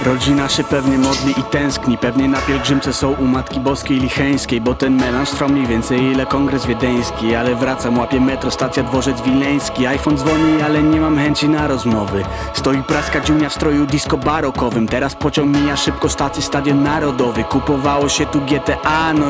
Rodzina się pewnie modli i tęskni. Pewnie na pielgrzymce są u Matki Boskiej Licheńskiej, bo ten melanż trwa mniej więcej ile kongres wiedeński. Ale wracam, łapię metro, stacja Dworzec Wileński. iPhone dzwoni, ale nie mam chęci na rozmowy. Stoi praska dziunia w stroju disco barokowym. Teraz pociąg mija szybko stację Stadion Narodowy. Kupowało się tu GTA, no